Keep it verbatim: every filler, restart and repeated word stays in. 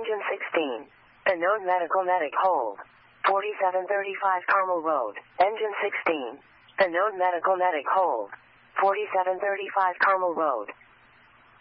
Engine sixteen. Unknown medical medic hold. forty-seven thirty-five Carmel Road. Engine sixteen. Unknown medical medic hold. forty-seven thirty-five Carmel Road.